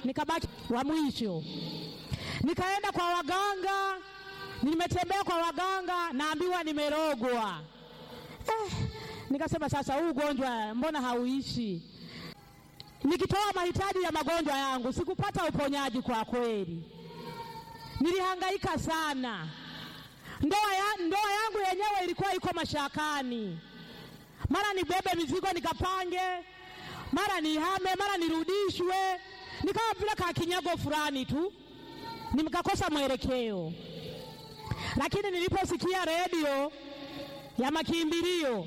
nikabaki wa mwisho. Nikaenda kwa waganga, nimetembea kwa waganga, naambiwa nimerogwa. Nikasema sasa huu ugonjwa mbona hauishi? Nikitoa mahitaji ya magonjwa yangu, sikupata uponyaji kwa kweli. Nilihangaika sana. Ndoa yangu yenyewe ilikuwa iko mashakani. Mara nibebe mizigo nikapange, mara nihame, mara nirudishwe. Nikawa vile kakinyago fulani tu. Nikakosa mwelekeo. Lakini niliposikia redio ya Makimbilio,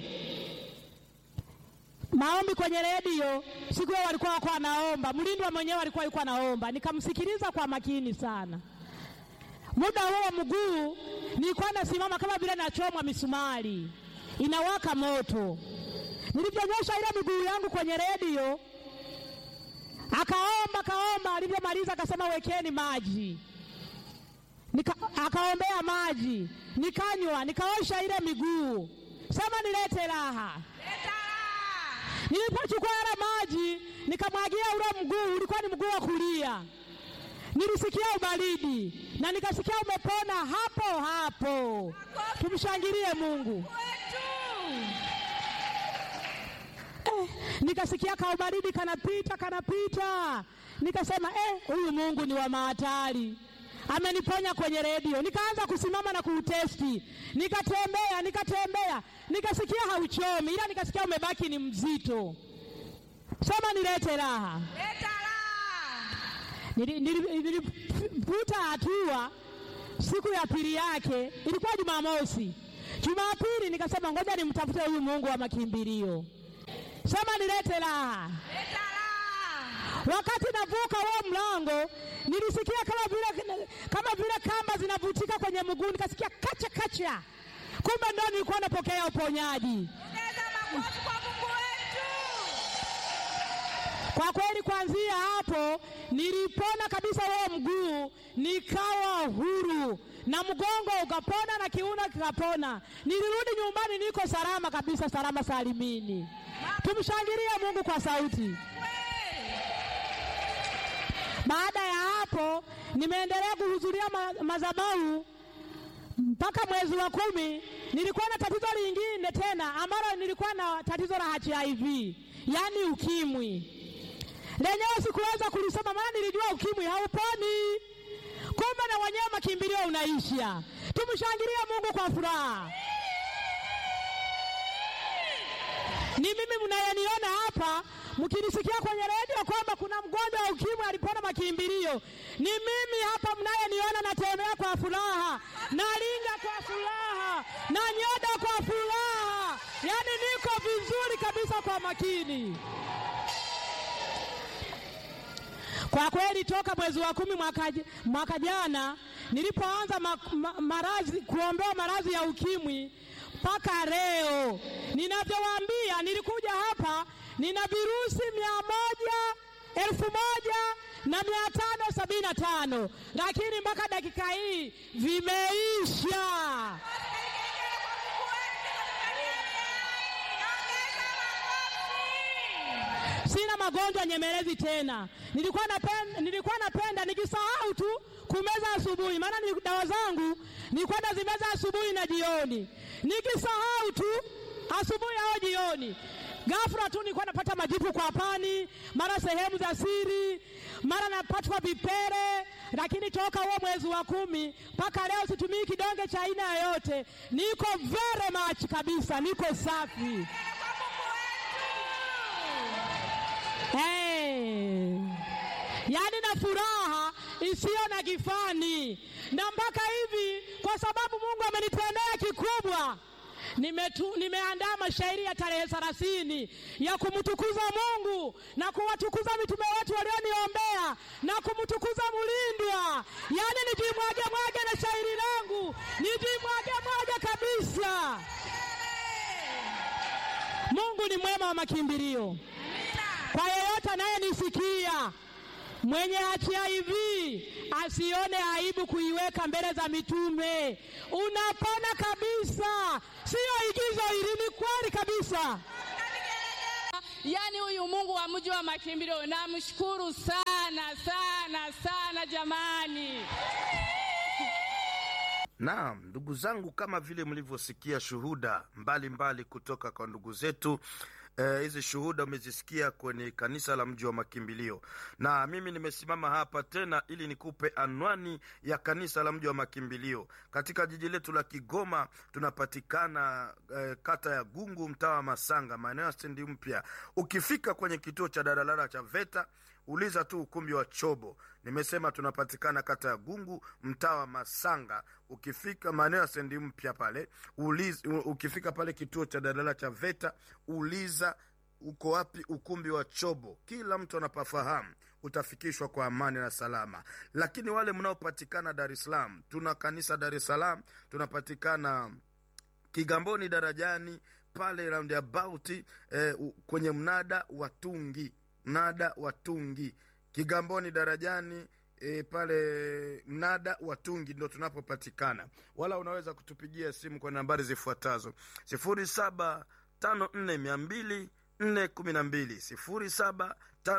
maombi kwenye redio, siku hiyo walikuwa wako wanaomba, mlindwa mwenyewe alikuwa yuko anaomba, nikamsikiliza kwa makini sana. Muda huo mguu nilikuwa nasimama kama vile nachomwa misumari, inawaka moto. Nilivyonyosha ile miguu yangu kwenye redio, akaomba, alivyomaliza akasema wekeni maji. Akaombea maji, nikanywa, nikaosha ile miguu. Sema nilete raha. Leta raha. Nilipochukua ile maji, nikamwagia ule mguu, ulikuwa ni mguu wa kulia. Nilisikia ubaridi na nikasikia umepona hapo hapo. Tumshangilie Mungu. Nikasikia kaubaridi kanapita. Nikasema huyu Mungu ni wa mahatari. Ameniponya kwenye redio. Nikaanza kusimama na kuutesti. Nikatembea. Nikasikia hauchomi, ila nikasikia umebaki ni mzito. Sema nilete raha. Leta raha. Nilivuta hatua. Siku ya pili yake ilikuwa Jumamosi. Jumapili nikasema ngoja nimtafute huyu Mungu wa Makimbilio. Sema nilete raha. Leta raha. Wakati navuka huo mlango, nilisikia kama vile kamba zinavutika kwenye mguu, nikasikia kacha. Kumbe ndo nilikuwa napokea uponyaji. Ongeza makofi kwa Mungu wetu. Kwa kweli kuanzia hapo nilipona kabisa huo mguu, nikawa huru. Na mgongo ukapona na kiuno kikapona. Nilirudi nyumbani niko salama kabisa, salama salimini. Tumshangilie Mungu kwa sauti. Baada ya hapo nimeendelea kuhudhuria madhabahu mpaka mwezi wa 10. Nilikuwa na tatizo lingine tena ambalo nilikuwa na tatizo la HIV, yani ukimwi. Lenyewe sikuweza kulisoma maana nilijua ukimwi hauponi. Kumbe na wenyewe Makimbilio unaisha. Tumshangilie Mungu kwa furaha. Ni mimi mnayeniona hapa mkinisikia kwenye redio kwamba kuna mgonjwa wa ukimwi alipona Makimbilio. Ni mimi hapa mnayeniona natembea kwa furaha, nalinga kwa furaha, na nyoda kwa furaha. Yaani niko vizuri kabisa kwa makini. Kwa kweli toka mwezi wa 10 mwaka jana nilipoanza kuombewa maradhi ya ukimwi mpaka leo ninavyowaambia, nilikuja hapa nina virusi 1,575, lakini mpaka dakika hii vimeisha. Sina magonjwa nyemelezi tena. Nilikuwa napenda nikisahau tu kumeza asubuhi, maana ni dawa zangu nilikuwa nazimeza asubuhi na jioni. Nikisahau tu asubuhi au jioni, ghafla tu nilikuwa napata majipu kwa pani, mara sehemu za siri, mara napatwa vipele. Lakini toka huo mwezi wa 10 mpaka leo situmii kidonge cha aina yoyote. Niko very much kabisa, niko safi. Yaani na furaha isiyo na kifani. Na mpaka hivi kwa sababu Mungu amenitendea kikubwa, nimeandaa mashairi ya tarehe 30 ya kumtukuza Mungu na kuwatukuza mitume wetu walioniombea na kumtukuza Mulindwa. Yaani nijimwage na shairi langu, nijimwage kabisa. Mungu ni mwema wa Makimbilio. Kwa yeyote anayenisikia mwenye HIV asione aibu kuiweka mbele za mitume. Unapona kabisa. Sio igizo hili, ni kweli kabisa. Yaani huyu Mungu wa mji wa makimbilio namshukuru sana sana sana jamani. Naam, ndugu zangu, kama vile mlivyosikia shuhuda mbalimbali kutoka kwa ndugu zetu, hizi shuhuda umezisikia kwenye kanisa la mji wa makimbilio, na mimi nimesimama hapa tena ili nikupe anwani ya kanisa la mji wa makimbilio. Katika jiji letu la Kigoma tunapatikana kata ya Gungu, mtaa wa Masanga, maeneo ya stendi mpya. Ukifika kwenye kituo cha daladala cha VETA, uliza tu ukumbi wa Chobo. Nimesema tunapatikana kata ya Gungu, mtaa wa Masanga. Ukifika maeneo ya stendi mpya pale, ukifika pale kituo cha daladala cha VETA, uliza uko wapi ukumbi wa Chobo. Kila mtu anapafahamu, utafikishwa kwa amani na salama. Lakini wale mnaopatikana Dar es Salaam, tuna kanisa Dar es Salaam, tunapatikana Kigamboni darajani pale roundabout, kwenye mnada wa Tungi, Kigamboni darajani, pale mnada wa Tungi ndo tunapopatikana. Wala unaweza kutupigia simu kwa nambari zifuatazo: 0754 200 412,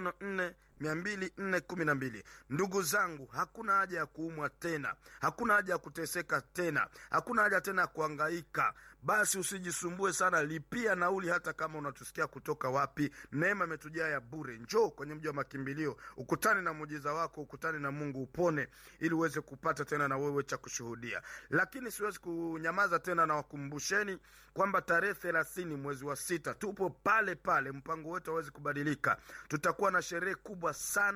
0754 Ndugu zangu, hakuna haja ya kuumwa tena, hakuna haja ya kuteseka tena, hakuna haja tena ya kuhangaika. Basi usijisumbue sana, lipia nauli hata kama unatusikia kutoka wapi. Neema imetujaa ya bure. Njoo kwenye mji wa makimbilio, ukutane na muujiza wako, ukutane na Mungu, upone ili uweze kupata tena na wewe cha kushuhudia. Lakini siwezi kunyamaza tena, na wakumbusheni kwamba tarehe 30 mwezi wa 6 tupo pale pale, mpango wetu hawezi kubadilika. Tutakuwa na sherehe kubwa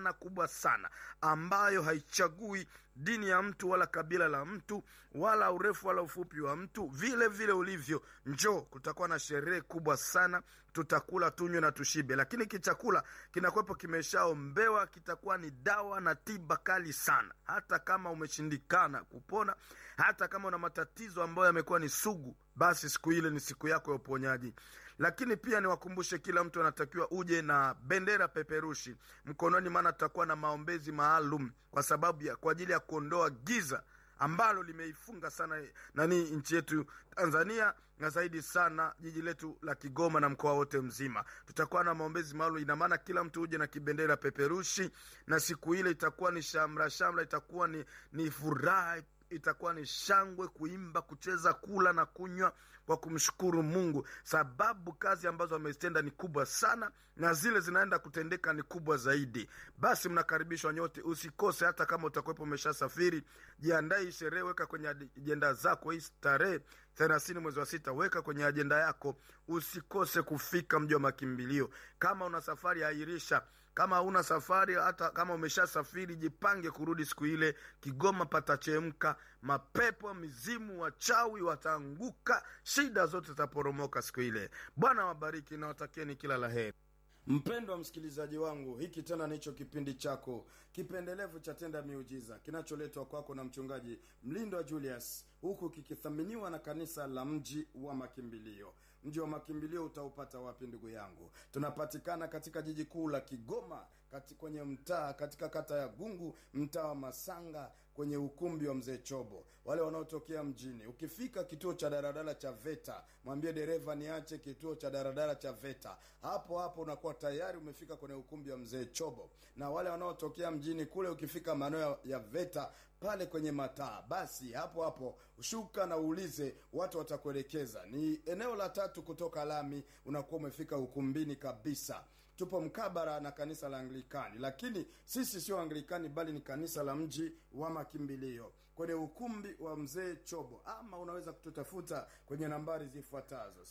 sana ambayo haichagui dini ya mtu wala kabila la mtu wala urefu wala ufupi wa mtu, vile vile ulivyo. Njoo, kutakuwa na sherehe kubwa sana. Tutakula, tunywe na tushibe, lakini kichakula kinakuwepo kimeshaombewa, kitakuwa ni dawa na tiba kali sana. Hata kama umeshindikana kupona, hata kama una matatizo ambayo yamekuwa ni sugu, basi siku ile ni siku yako ya uponyaji. Lakini pia niwakumbushe, kila mtu anatakiwa uje na bendera peperushi mkononi, maana tutakuwa na maombezi maalum kwa ajili ya kuondoa giza ambalo limeifunga sana nchi yetu Tanzania, na zaidi sana jiji letu la Kigoma na mkoa wote mzima. Tutakuwa na maombezi maalum, ina maana kila mtu uje na kibendera peperushi, na siku ile itakuwa ni shamra, itakuwa ni furaha, itakuwa ni shangwe, kuimba, kucheza, kula na kunywa kwa kumshukuru Mungu, sababu kazi ambazo amezitenda ni kubwa sana na zile zinaenda kutendeka ni kubwa zaidi. Basi mnakaribishwa nyote, usikose. Hata kama utakuwepo umeshasafiri, jiandae sherehe, weka kwenye ajenda zako hii tarehe 30 mwezi wa 6, weka kwenye ajenda yako, usikose kufika mji wa makimbilio. Kama una safari, airisha. Kama huna safari, hata kama umeshasafiri, jipange kurudi siku ile. Kigoma patachemka, mapepo, mizimu, wachawi wataanguka, shida zote zitaporomoka siku ile. Bwana wabariki na watakieni kila laheri. Mpendwa msikilizaji wangu, hiki tena nicho kipindi chako kipendelevu cha Tenda Miujiza, kinacholetwa kwako na mchungaji Mlindwa Julius, huku kikithaminiwa na kanisa la mji wa makimbilio. Mji wa makimbilio utaupata wapi ndugu yangu? Tunapatikana katika jiji kuu la Kigoma, kwenye mtaa, katika kata ya Gungu, mtaa wa Masanga, kwenye ukumbi wa Mzee Chobo. Wale wanaotokea mjini, ukifika kituo cha daradala cha VETA, mwambie dereva niache kituo cha daradala cha VETA. Hapo unakuwa tayari umefika kwenye ukumbi wa Mzee Chobo. Na wale wanaotokea mjini kule, ukifika maeneo ya VETA pale kwenye mataa, basi hapo shuka na uulize, watu watakuelekeza. Ni eneo la 3 kutoka lami, unakuwa umefika ukumbini kabisa. Tupo mkabara na kanisa la Anglikani, lakini sisi sio Anglikani bali ni kanisa la mji wa makimbilio kwenye ukumbi wa Mzee Chobo. Ama unaweza kututafuta kwenye nambari zifuatazo: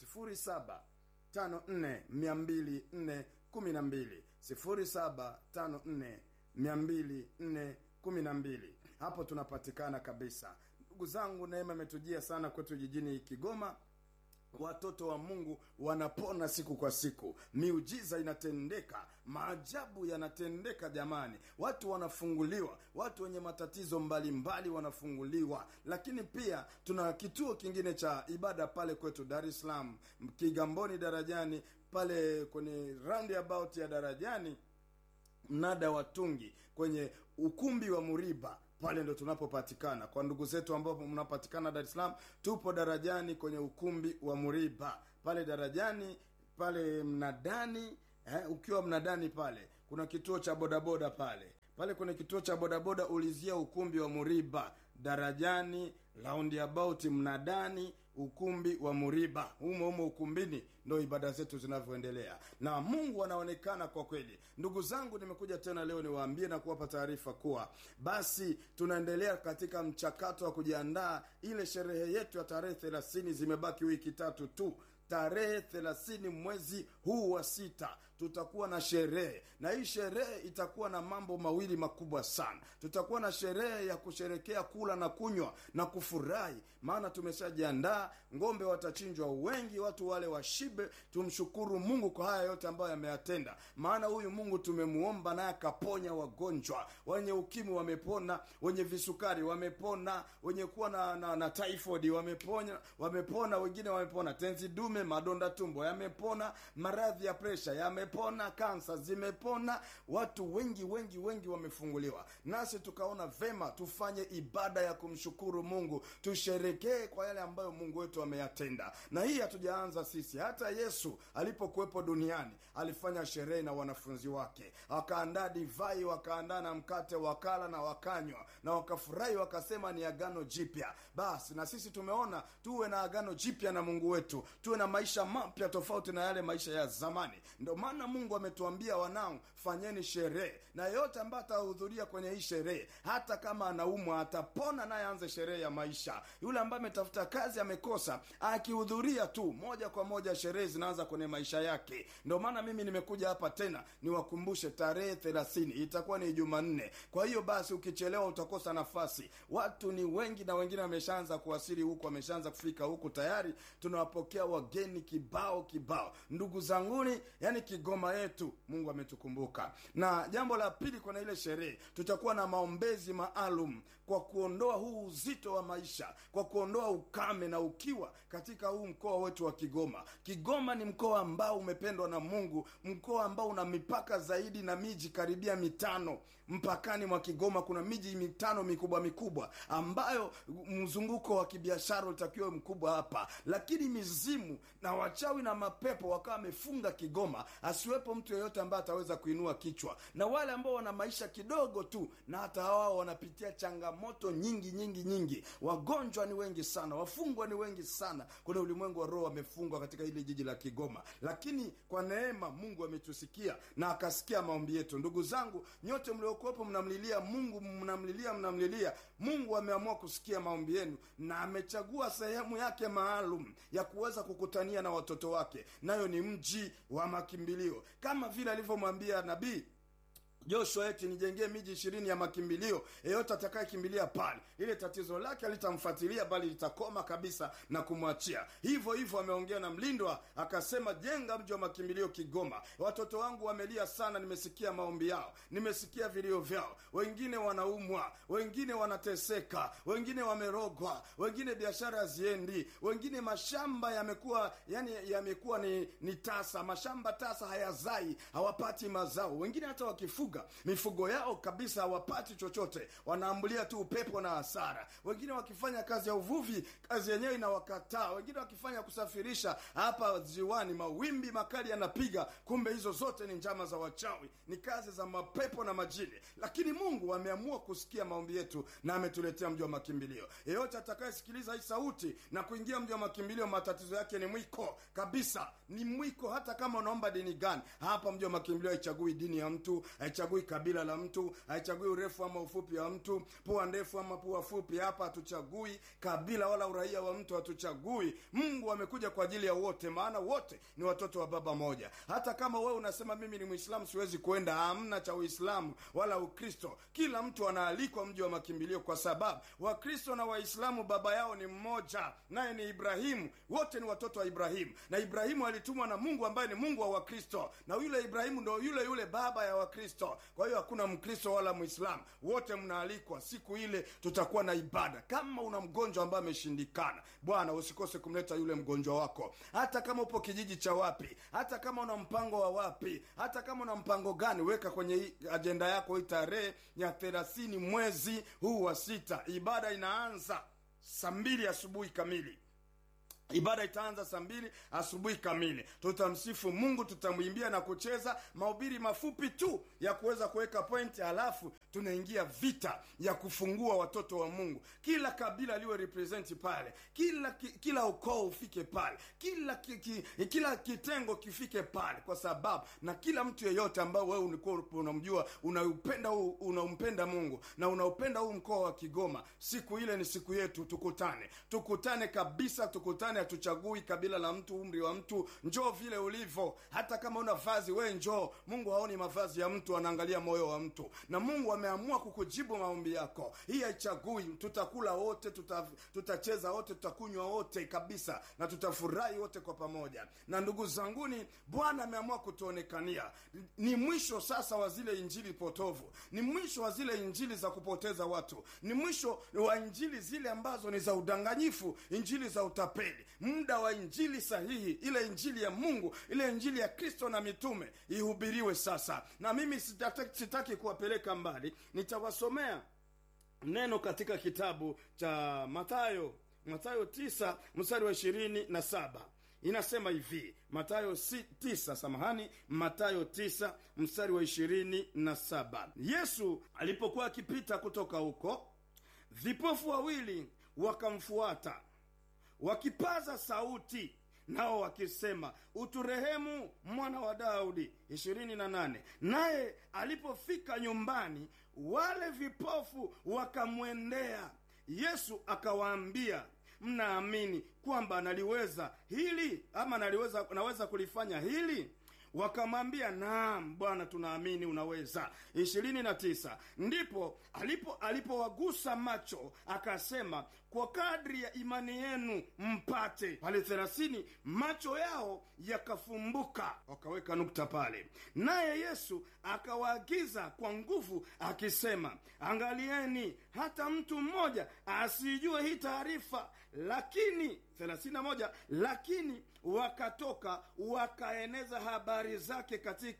0754 200 Hapo tunapatikana kabisa. Ndugu zangu, neema imetujia sana kwetu jijini Kigoma. Watoto wa Mungu wanapona siku kwa siku, miujiza inatendeka, maajabu yanatendeka jamani. Watu wanafunguliwa, watu wenye matatizo mbalimbali wanafunguliwa. Lakini pia tuna kituo kingine cha ibada pale kwetu Dar es Salaam, Kigamboni darajani, pale kwenye roundabout ya darajani, mnada wa Tungi, kwenye ukumbi wa Muriba. Pale ndo tunapopatikana. Kwa ndugu zetu ambao mnapatikana Dar es Salaam, tupo darajani kwenye ukumbi wa Muriba. Pale darajani, pale mnadani, Ukiwa mnadani pale kuna kituo cha bodaboda pale kuna kituo cha bodaboda, ulizia ukumbi wa Muriba darajani roundabout mnadani ukumbi wa Muriba. Humo ukumbini ndio ibada zetu zinavyoendelea, na Mungu anaonekana kwa kweli. Ndugu zangu, nimekuja tena leo niwaambie na kuwapa taarifa kuwa basi tunaendelea katika mchakato wa kujiandaa ile sherehe yetu ya tarehe 30. Zimebaki wiki 3 tu. Tarehe 30 mwezi huu wa 6 tutakuwa na sherehe, na hii sherehe itakuwa na mambo mawili makubwa sana. Tutakuwa na sherehe ya kusherekea, kula na kunywa na kufurahi, maana tumeshajiandaa. Ngombe watachinjwa wengi, watu wale washibe. Tumshukuru Mungu kwa haya yote ambayo ameyatenda, maana huyu Mungu tumemuomba naye akaponya wagonjwa. Wenye ukimwi wamepona, wenye visukari wamepona, wenye kuwa na typhoid wamepona, wengine wamepona tenzi dume, madonda tumbo yamepona, maradhi ya presha yamepona, kansa zimepona, watu wengi wamefunguliwa. Nasi tukaona vema tufanye ibada ya kumshukuru Mungu, tusherekee kwa yale ambayo Mungu wetu ameyatenda. Na hii hatujaanza sisi, hata Yesu alipokuwepo duniani alifanya sherehe na wanafunzi wake, wakaandaa divai, wakaandaa na mkate, wakala na wakanywa na wakafurahi, wakasema ni agano jipya. Basi na sisi tumeona tuwe na agano jipya na Mungu wetu, tuwe na maisha mapya tofauti na yale maisha ya zamani. Ndio maana Mungu ametuambia, wanangu, fanyeni sherehe, na yote ambaye atahudhuria kwenye hii sherehe, hata kama anaumwa atapona, naye aanze sherehe ya maisha. Yule ambaye ametafuta kazi amekosa, akihudhuria tu moja kwa moja sherehe zinaanza kwenye maisha yake. Ndio maana mimi nimekuja hapa tena niwakumbushe, tarehe 30 itakuwa ni Jumanne. Kwa hiyo basi ukichelewa utakosa nafasi. Watu ni wengi na wengine wameshaanza kuwasili huku, wameshaanza kufika huku tayari. Tunawapokea wageni kibao. Ndugu zanguni, yani Kigoma yetu Mungu ametukumbuka. Na jambo la pili, kwenye ile sherehe tutakuwa na maombezi maalum kwa kuondoa huu uzito wa maisha, kwa kuondoa ukame na ukiwa katika huu mkoa wetu wa Kigoma. Kigoma ni mkoa ambao umependwa na Mungu, mkoa ambao una mipaka zaidi na miji karibia 5. Mpakani mwa Kigoma kuna miji 5 mikubwa ambayo mzunguko wa kibiashara utakiwa mkubwa hapa, lakini mizimu na wachawi na mapepo wakawa wamefunga Kigoma, asiwepo mtu yeyote ambaye ataweza kuinua kichwa. Na wale ambao wana maisha kidogo tu, na hata hao wanapitia changamoto nyingi. Wagonjwa ni wengi sana, wafungwa ni wengi sana. Kuna ulimwengu wa roho wamefungwa katika hili jiji la Kigoma, lakini kwa neema Mungu ametusikia na akasikia maombi yetu. Ndugu zangu, nyote mliokuwepo mnamlilia Mungu, mnamlilia Mungu, ameamua kusikia maombi yenu na amechagua sehemu yake maalum ya kuweza kukutania na watoto wake, nayo ni mji wa makimbilio, kama vile alivyomwambia nabii Joshua, eti nijengee miji 20 ya makimbilio, yeyote atakayekimbilia pale, ile tatizo lake alitamfuatilia bali litakoma kabisa na kumwachia. Hivyo ameongea na mlindwa, akasema jenga mji wa makimbilio Kigoma. Watoto wangu wamelia sana, nimesikia maombi yao, nimesikia vilio vyao. Wengine wanaumwa, wengine wanateseka, wengine wamerogwa, wengine biashara haziendi, wengine mashamba yamekuwa ni tasa, mashamba tasa, hayazai, hawapati mazao. Wengine hata wakifuga mifugo yao kabisa hawapati chochote, wanaambulia tu upepo na hasara. Wengine wakifanya kazi ya uvuvi, kazi yenyewe inawakataa. Wengine wakifanya kusafirisha hapa ziwani, mawimbi makali yanapiga. Kumbe hizo zote ni njama za wachawi, ni kazi za mapepo na majini. Lakini Mungu ameamua kusikia maombi yetu na ametuletea mji wa makimbilio. Yeyote atakayesikiliza hii sauti na kuingia mji wa makimbilio, matatizo yake ni mwiko kabisa, ni mwiko. Hata kama unaomba dini gani, hapa mji wa makimbilio haichagui dini ya mtu, haichagui kabila la mtu, haichagui urefu ama ufupi wa mtu, pua ndefu ama pua fupi. Hapa hatuchagui kabila wala uraia wa mtu, hatuchagui. Mungu amekuja kwa ajili ya wote, maana wote ni watoto wa baba moja. Hata kama wewe unasema mimi ni Muislamu siwezi kwenda, hamna cha Uislamu wala Ukristo. Kila mtu anaalikwa mji wa makimbilio, kwa sababu Wakristo na Waislamu baba yao ni mmoja, naye ni Ibrahimu. Wote ni watoto wa Ibrahimu, na Ibrahimu alitumwa na Mungu ambaye ni Mungu wa Wakristo, na yule Ibrahimu ndio yule baba ya Wakristo. Kwa hiyo hakuna Mkristo wala Muislamu, wote mnaalikwa. Siku ile tutakuwa na ibada. Kama una mgonjwa ambaye ameshindikana, Bwana usikose kumleta yule mgonjwa wako, hata kama upo kijiji cha wapi, hata kama una mpango wa wapi, hata kama una mpango gani, weka kwenye ajenda yako hii tarehe ya 30 mwezi huu wa 6. Ibada inaanza saa 2 asubuhi kamili. Ibada itaanza saa 2 asubuhi kamili. Tutamsifu Mungu, tutamwimbia na kucheza mahubiri mafupi tu ya kuweza kuweka point, halafu tunaingia vita ya kufungua watoto wa Mungu. Kila kabila liwe represent pale, kila ukoo ufike pale, kila kitengo kifike pale, kwa sababu na kila mtu yeyote ambao wewe ulikuwa unamjua, unampenda Mungu na unaupenda huu mkoa wa Kigoma, siku ile ni siku yetu. Tukutane kabisa, tukutane. Hatuchagui kabila la mtu, umri wa mtu. Njoo vile ulivyo, hata kama una vazi, we njoo. Mungu haoni mavazi ya mtu, anaangalia moyo wa mtu, na Mungu ameamua kukujibu maombi yako. Hii haichagui. Tutakula wote, tutacheza wote, tutakunywa wote kabisa, na tutafurahi wote kwa pamoja. Na ndugu zanguni, Bwana ameamua kutuonekania. Ni mwisho sasa wa zile injili potovu, ni mwisho wa zile injili za kupoteza watu, ni mwisho wa injili zile ambazo ni za udanganyifu, injili za utapeli. Muda wa injili sahihi, ile injili ya Mungu, ile injili ya Kristo na mitume ihubiriwe sasa. Na mimi sitaki kuwapeleka mbali, nitawasomea neno katika kitabu cha Mathayo 9 mstari wa 27. Inasema hivi, Mathayo 9 mstari wa 27. Yesu alipokuwa akipita kutoka huko, vipofu wawili wakamfuata, wakipaza sauti, nao wakisema, uturehemu, mwana wa Daudi. 28. Naye alipofika nyumbani, wale vipofu wakamwendea Yesu, akawaambia, mnaamini kwamba naliweza hili, ama naweza kulifanya hili? Wakamwambia, naam Bwana, tunaamini unaweza. 29. Ndipo alipowagusa macho, akasema, kwa kadri ya imani yenu mpate. Pale 30, macho yao yakafumbuka. Wakaweka nukta pale. Naye Yesu akawaagiza kwa nguvu akisema, angalieni hata mtu mmoja asijue hii taarifa. Lakini 31, lakini wakatoka wakaeneza habari zake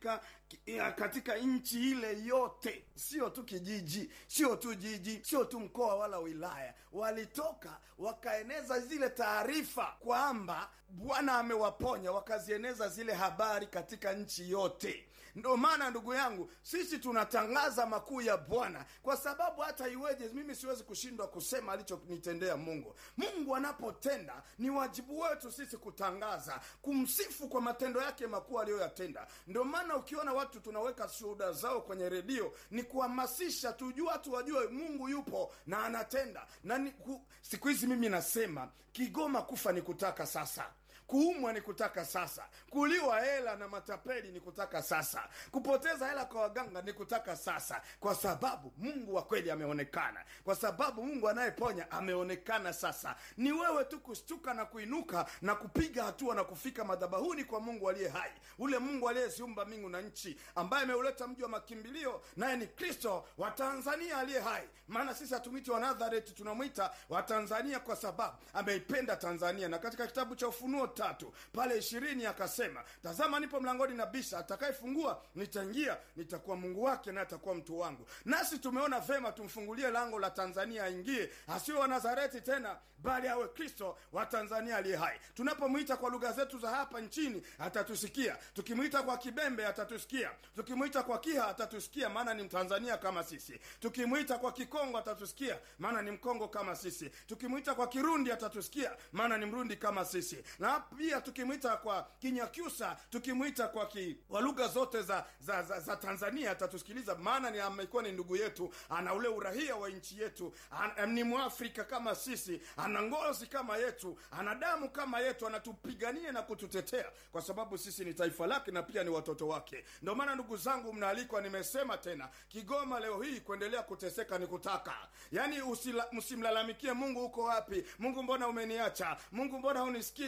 katika nchi ile yote. Sio tu kijiji, sio tu jiji, sio tu mkoa wala wilaya. Walitoka wakaeneza zile taarifa kwamba Bwana amewaponya, wakazieneza zile habari katika nchi yote. Ndio maana ndugu yangu, sisi tunatangaza makuu ya Bwana, kwa sababu hata iweje, mimi siwezi kushindwa kusema alichonitendea Mungu. Mungu anapotenda, ni wajibu wetu sisi kutangaza, kumsifu kwa matendo yake makuu aliyoyatenda. Ndio maana ukiona watu tunaweka shuhuda zao kwenye redio, ni kuhamasisha watu wajue Mungu yupo na anatenda. Na siku hizi mimi nasema, Kigoma kufa ni kutaka sasa, kuumwa ni kutaka sasa, kuliwa hela na matapeli ni kutaka sasa, kupoteza hela kwa waganga ni kutaka sasa, kwa sababu Mungu wa kweli ameonekana, kwa sababu Mungu anayeponya ameonekana sasa. Ni wewe tu kushtuka na kuinuka na kupiga hatua na kufika madhabahuni kwa Mungu aliye hai, ule Mungu aliyeziumba mbingu na nchi, ambaye ameuleta mji wa makimbilio, naye ni Kristo wa Tanzania aliye hai. Maana sisi hatumwiti wa Nazareti, tunamwita wa Tanzania kwa sababu ameipenda Tanzania. Na katika kitabu cha Ufunuo 3 pale 20 akasema, tazama nipo mlangoni nabisha, atakayefungua nitaingia, nitakuwa Mungu wake na atakuwa mtu wangu. Nasi tumeona vema tumfungulie lango la Tanzania aingie, asiwe wa Nazareti tena, bali awe Kristo wa Tanzania aliye hai. Tunapomwita kwa lugha zetu za hapa nchini atatusikia, tukimwita kwa Kibembe atatusikia, tukimwita kwa Kiha atatusikia, maana ni Mtanzania kama sisi, tukimwita kwa Kikongo atatusikia, maana ni Mkongo kama sisi, tukimwita kwa Kirundi atatusikia, maana ni Mrundi kama sisi, na pia tukimwita kwa Kinyakyusa, tukimwita kwa lugha zote za Tanzania atatusikiliza, maana ni amekuwa ni ndugu yetu, ana ule urahia wa nchi yetu, ni Mwafrika kama sisi, ana ngozi kama yetu, ana damu kama yetu, anatupigania na kututetea, kwa sababu sisi ni taifa lake na pia ni watoto wake. Ndio maana ndugu zangu, mnaalikwa, nimesema tena, Kigoma leo hii kuendelea kuteseka ni kutaka. Yaani msimlalamikie Mungu, uko wapi? Mungu mbona umeniacha? Mungu mbona hunisikii niombapo?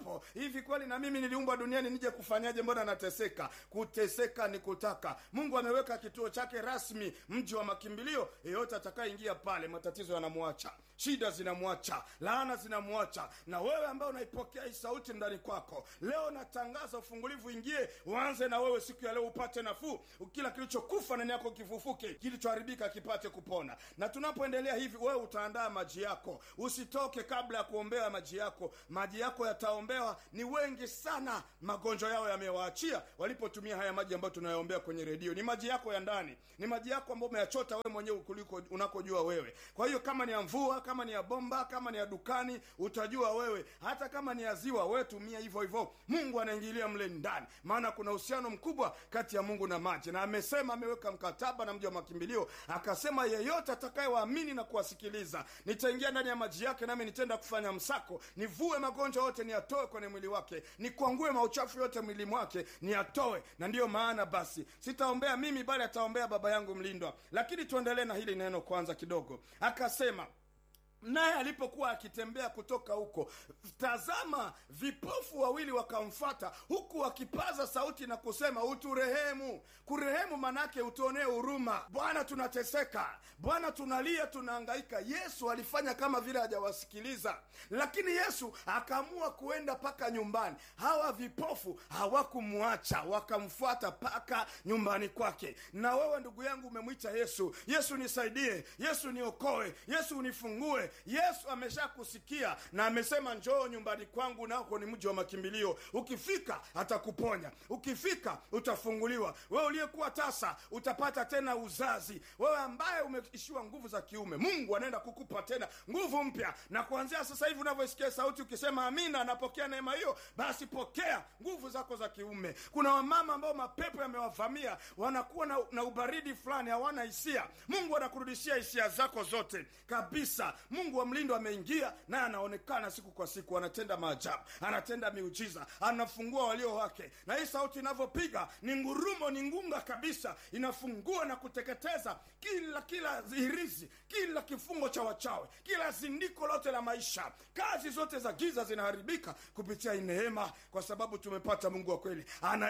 hapo, hivi kweli na mimi niliumbwa duniani nije kufanyaje? Mbona nateseka? Kuteseka ni kutaka. Mungu ameweka kituo chake rasmi, mji wa makimbilio. Yeyote atakayeingia pale, matatizo yanamwacha, shida zinamwacha, laana zinamwacha. Na wewe ambaye unaipokea hii sauti ndani kwako leo, natangaza ufungulivu ingie, uanze na wewe siku ya leo, upate nafuu, kila kilichokufa ndani yako kifufuke, kilichoharibika kipate kupona. Na tunapoendelea hivi, wewe utaandaa maji yako. Usitoke kabla ya kuombea maji yako. Maji yako yataombewa. Ni wengi sana magonjwa yao yamewaachia walipotumia haya maji ambayo tunayoombea kwenye redio. Ni maji yako ya ndani, ni maji yako ambayo umeyachota wewe mwenyewe kuliko unakojua wewe. Kwa hiyo kama ni ya mvua, kama ni ya bomba, kama ni ya dukani, utajua wewe. Hata kama ni ya ziwa, wewe tumia hivyo hivyo. Mungu anaingilia mle ndani, maana kuna uhusiano mkubwa kati ya Mungu na maji. Na amesema, ameweka mkataba na mji wa makimbilio, akasema yeyote atakayewaamini na kuwasikiliza, nitaingia ndani ya maji yake, nami nitenda kufanya msako, nivue magonjwa yote, niyatoe kwenye mwili wake, nikwangue mauchafu yote mwili mwake, niyatoe. Na ndiyo maana basi sitaombea mimi, bali ataombea Baba yangu mlindwa. Lakini tuendelee na hili neno kwanza kidogo. Akasema, naye alipokuwa akitembea kutoka huko, tazama, vipofu wawili wakamfuata, huku wakipaza sauti na kusema, uturehemu. Kurehemu manake utuonee huruma. Bwana, tunateseka. Bwana, tunalia, tunahangaika. Yesu alifanya kama vile hajawasikiliza, lakini Yesu akaamua kuenda paka nyumbani. Hawa vipofu hawakumwacha, wakamfuata paka nyumbani kwake. Na wewe ndugu yangu umemwita Yesu, Yesu nisaidie, Yesu niokoe, Yesu unifungue. Yesu ameshakusikia na amesema, njoo nyumbani kwangu, nako ni mji wa makimbilio. Ukifika atakuponya, ukifika utafunguliwa. Wewe uliyekuwa tasa utapata tena uzazi. Wewe ambaye umeishiwa nguvu za kiume, Mungu anaenda kukupa tena nguvu mpya. Na kuanzia sasa hivi unavyosikia sauti ukisema amina, napokea neema hiyo, basi pokea nguvu zako za kiume. Kuna wamama ambao mapepo yamewavamia, wanakuwa na ubaridi fulani, hawana hisia. Mungu anakurudishia hisia zako zote kabisa. Mungu wa mlindo ameingia, naye anaonekana siku kwa siku, anatenda maajabu, anatenda miujiza, anafungua walio wake. Na hii sauti inavyopiga ni ngurumo, ni ngunga kabisa, inafungua na kuteketeza kila hirizi, kila kifungo cha wachawi, kila zindiko lote la maisha. Kazi zote za giza zinaharibika kupitia neema, kwa sababu tumepata Mungu wa kweli.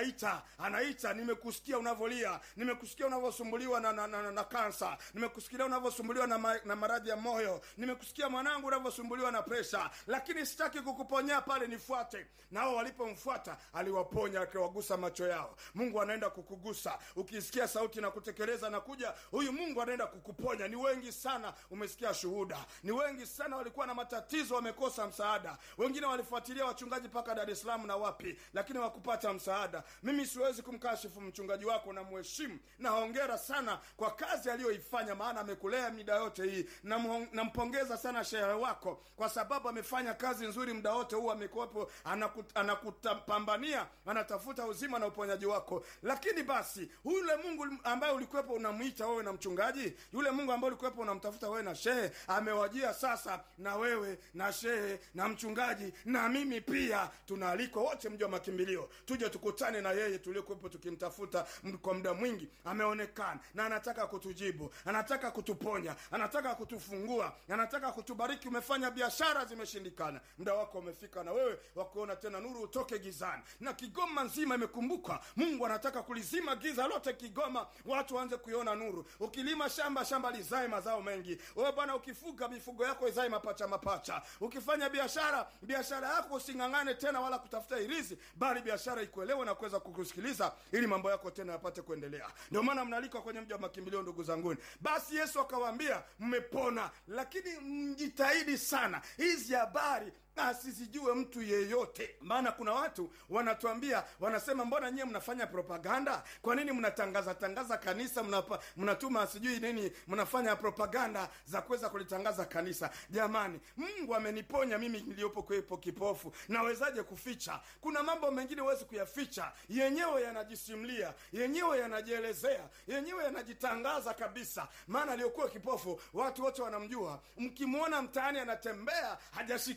Anaita, nimekusikia unavolia, nimekusikia unavosumbuliwa na kansa, nimekusikia unavosumbuliwa na maradhi ya moyo, nimekusikia mwanangu unavyosumbuliwa na presha, lakini sitaki kukuponya pale, nifuate. Nao walipomfuata aliwaponya, akiwagusa macho yao. Mungu anaenda kukugusa ukisikia sauti na kutekeleza na kuja. Huyu Mungu anaenda kukuponya. Ni wengi sana umesikia shuhuda, ni wengi sana walikuwa na matatizo, wamekosa msaada. Wengine walifuatilia wachungaji paka Dar es Salaam na wapi, lakini wakupata msaada. Mimi siwezi kumkashifu mchungaji wako, na muheshimu na hongera sana kwa kazi aliyoifanya, maana amekulea mida yote hii. Nampongeza sana shehe wako, kwa sababu amefanya kazi nzuri muda wote huu. Amekuwepo, anakutapambania, anatafuta uzima na uponyaji wako. Lakini basi yule Mungu ambaye ulikuwepo unamuita wewe na mchungaji, yule Mungu ambaye ulikuwepo unamtafuta wewe na shehe, amewajia sasa na wewe na shehe na mchungaji na mimi pia. Tunaalikwa wote mji wa makimbilio, tuje tukutane na yeye tuliokuwepo tukimtafuta kwa muda mwingi. Ameonekana na anataka kutujibu, anataka kutuponya, anataka kutufungua, anataka kutubariki. Umefanya biashara zimeshindikana, muda wako umefika na wewe wakuona tena nuru, utoke gizani. Na Kigoma nzima imekumbuka, Mungu anataka kulizima giza lote Kigoma, watu waanze kuiona nuru. Ukilima shamba lizae mazao mengi. Wewe bwana, ukifuga mifugo yako izae mapacha. Ukifanya biashara yako usingangane tena wala kutafuta irizi, bali biashara ikuelewe na kuweza kukusikiliza, ili mambo yako tena yapate kuendelea. Ndio maana mnalikwa kwenye mji wa makimbilio, ndugu zangu. Basi Yesu akawaambia, mmepona, lakini mjitahidi sana hizi habari asizijue mtu yeyote. Maana kuna watu wanatuambia, wanasema, mbona nyie mnafanya propaganda? Kwa nini mnatangaza kanisa, mnatuma sijui nini, mnafanya propaganda za kuweza kulitangaza kanisa? Jamani, Mungu ameniponya mimi niliyopo kwepo kipofu, nawezaje kuficha? Kuna mambo mengine huwezi kuyaficha, yenyewe yanajisimlia, yenyewe yanajielezea, yenyewe yanajitangaza kabisa. Maana aliyokuwa kipofu watu wote wanamjua. Mkimwona mtaani anatembea hajashikiliwa,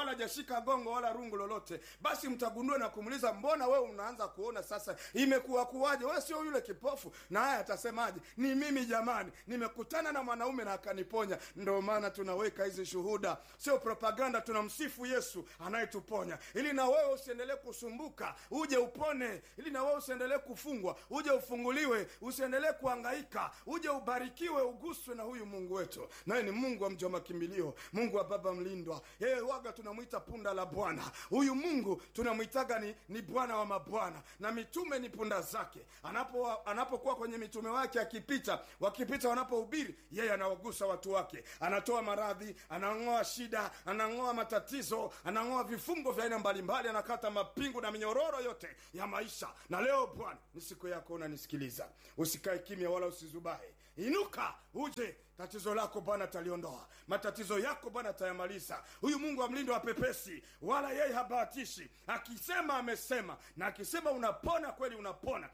wala hajashika gongo wala rungu lolote, basi mtagundua na kumuuliza, mbona wewe unaanza kuona sasa, imekuwa kuwaje? Wewe sio yule kipofu. Na haya atasemaje? Ni mimi jamani, nimekutana na mwanaume na akaniponya. Ndio maana tunaweka hizi shuhuda, sio propaganda. Tunamsifu Yesu anayetuponya, ili na wewe usiendelee kusumbuka, uje upone. Ili na wewe usiendelee kufungwa, uje ufunguliwe. Usiendelee kuhangaika, uje ubarikiwe, uguswe na huyu Mungu wetu. Naye ni Mungu wa mji wa makimbilio, Mungu wa baba mlindwa. Yeye waga tunamuita punda la Bwana. Huyu Mungu tunamuitaga ni Bwana wa mabwana, na mitume ni punda zake. Anapokuwa kwenye mitume wake wakipita wanapohubiri, yeye anawagusa watu wake, anatoa maradhi, anang'oa shida, anang'oa matatizo, anang'oa vifungo vya aina mbalimbali, anakata mapingu na minyororo yote ya maisha. Na leo Bwana ni siku yako, unanisikiliza. Usikae kimya wala usizubae. Inuka uje. Tatizo lako Bwana ataliondoa, matatizo yako Bwana atayamaliza. Huyu Mungu wa mlindo hapepesi, wala yeye habahatishi. Akisema amesema, na akisema unapona kweli unapona.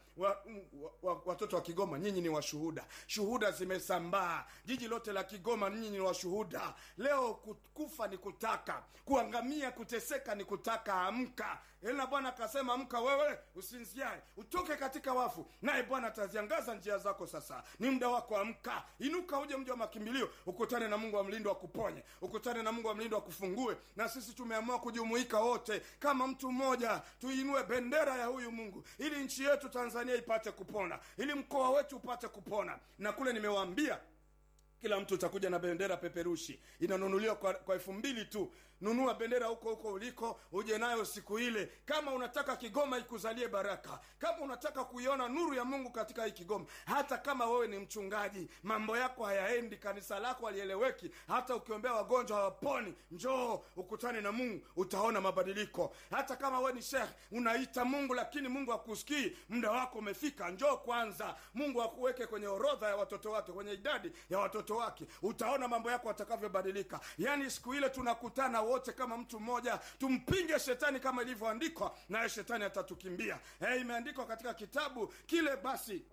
Watoto wa Kigoma, nyinyi ni washuhuda. Shuhuda zimesambaa jiji lote la Kigoma, nyinyi ni washuhuda. Leo kufa ni kutaka, kuangamia, kuteseka ni kutaka. Amka. Ila Bwana akasema, amka wewe, usinziae, utoke katika wafu, naye Bwana ataziangaza njia zako. Sasa ni muda wako, amka. Inuka uje mji wa makimbilio, ukutane na Mungu wa mlindo akuponye, ukutane na Mungu wa mlindo akufungue. Na sisi tumeamua kujumuika wote kama mtu mmoja, tuinue bendera ya huyu Mungu, ili nchi yetu Tanzania ipate kupona, ili mkoa wetu upate kupona. Na kule nimewaambia kila mtu utakuja na bendera peperushi, inanunuliwa kwa 2,000 tu. Nunua bendera huko uliko, uje nayo siku ile. Kama unataka Kigoma ikuzalie baraka, kama unataka kuiona nuru ya Mungu katika hii Kigoma, hata kama wewe ni mchungaji, mambo yako hayaendi, kanisa lako halieleweki, hata ukiombea wagonjwa hawaponi, njoo ukutane na Mungu, utaona mabadiliko. Hata kama wewe ni sheikh, unaita Mungu lakini Mungu hakusikii, muda wako umefika. Njoo kwanza, Mungu akuweke kwenye orodha ya watoto wake, kwenye idadi ya watoto wake, utaona mambo yako atakavyobadilika. Yani siku ile tunakutana wote kama mtu mmoja, tumpinge shetani kama ilivyoandikwa, naye shetani atatukimbia. Imeandikwa katika kitabu kile basi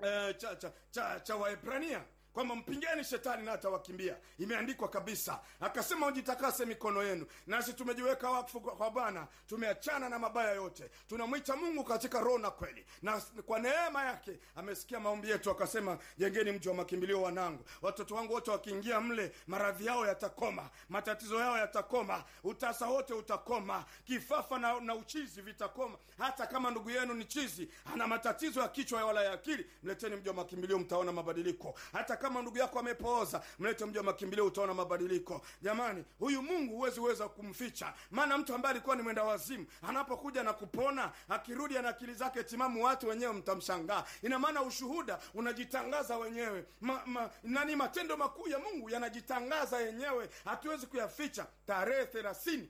cha Waebrania kwamba mpingeni shetani na atawakimbia. Imeandikwa kabisa. Akasema ujitakase mikono yenu. Nasi tumejiweka wakfu kwa Bwana, tumeachana na mabaya yote, tunamwita Mungu katika roho na kweli, na kwa neema yake amesikia maombi yetu. Akasema, jengeni mji wa makimbilio wanangu. Watoto wangu wote wakiingia mle, maradhi yao yatakoma, matatizo yao yatakoma, utasa wote utakoma, kifafa na uchizi vitakoma. Hata kama ndugu yenu ni chizi, ana matatizo ya kichwa wala ya akili, mleteni mji wa makimbilio, mtaona mabadiliko. Hata kama ndugu yako amepooza, mlete mji wa makimbilio, utaona mabadiliko. Jamani, huyu Mungu huwezi kumficha. Maana mtu ambaye alikuwa ni mwenda wazimu, anapokuja na kupona, akirudi ana akili zake timamu, watu wenyewe mtamshangaa. Ina maana ushuhuda unajitangaza wenyewe. Matendo makuu ya Mungu yanajitangaza yenyewe, hatuwezi kuyaficha. Tarehe 30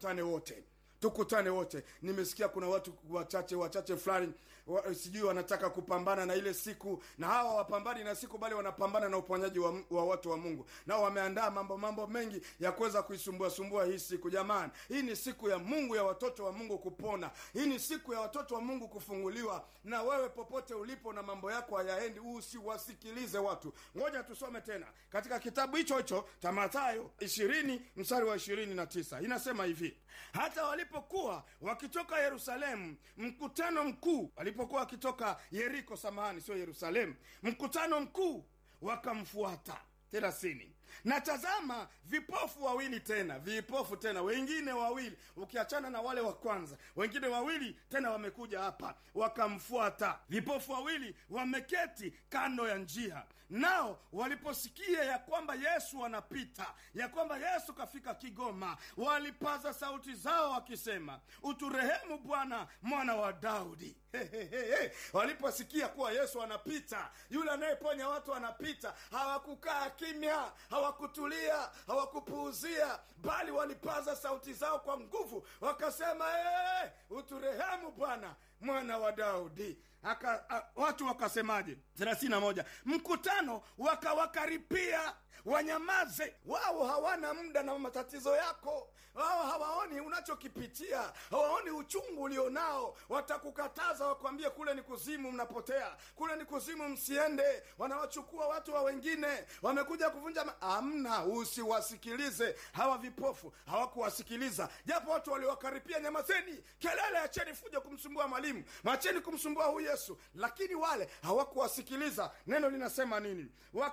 tukutane wote. Nimesikia kuna watu wachache fulani sijui wanataka kupambana na ile siku, na hawa wapambani na siku, bali wanapambana na uponyaji wa watu wa Mungu. Nao wameandaa mambo mengi ya kuweza kuisumbua hii siku. Jamani, hii ni siku ya Mungu, ya watoto wa Mungu kupona. Hii ni siku ya watoto wa Mungu kufunguliwa. Na wewe popote ulipo na mambo yako hayaendi, usiwasikilize watu. Ngoja tusome tena katika kitabu hicho cha Mathayo 20 mstari wa 29. Inasema hivi: hata walipokuwa wakitoka Yerusalemu, mkutano mkuu, walipokuwa wakitoka Yeriko, sio Yerusalemu, mkutano mkuu wakamfuata. 30. Na tazama, vipofu tena, wengine wawili, ukiachana na wale wa kwanza, wengine wawili tena wamekuja hapa, wakamfuata. Vipofu wawili wameketi kando ya njia. Nao waliposikia ya kwamba Yesu anapita, ya kwamba Yesu kafika Kigoma, walipaza sauti zao wakisema, uturehemu Bwana, mwana wa Daudi. Waliposikia kuwa Yesu anapita, yule anayeponya watu anapita, hawakukaa kimya, hawakutulia, hawakupuuzia, bali walipaza sauti zao kwa nguvu, wakasema, uturehemu Bwana, mwana wa Daudi. Watu wakasemaje? 31. Mkutano wakawakaripia, wanyamaze. Wao hawana muda na matatizo yako, wao hawaoni unachokipitia, hawaoni uchungu ulionao. Watakukataza, wakwambie kule ni kuzimu, mnapotea kule ni kuzimu, msiende. Wanawachukua watu wa wengine, wamekuja kuvunja amna. Usiwasikilize hawa vipofu, hawakuwasikiliza. Japo watu waliowakaripia, nyamazeni, kelele, acheni fujo kumsumbua mwalimu, macheni kumsumbua huyu Yesu, lakini wale hawakuwasikiliza. Neno linasema nini?